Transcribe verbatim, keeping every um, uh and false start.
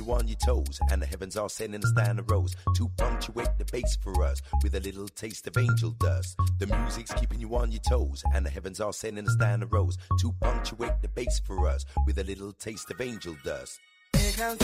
you on your toes, and the heavens are sending us down the rows to punctuate the bass for us with a little taste of angel dust. The music's keeping you on your toes, and the heavens are sending us down the rows to punctuate the bass for us with a little taste of angel dust. Here comes the